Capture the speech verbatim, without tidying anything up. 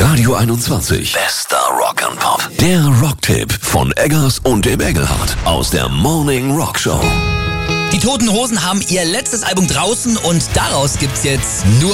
Radio einundzwanzig. Bester Rock and Pop. Der Rocktipp von Eggers und dem Engelhardt aus der Morning Rock Show. Die Toten Hosen haben ihr letztes Album draußen und daraus gibt's jetzt nur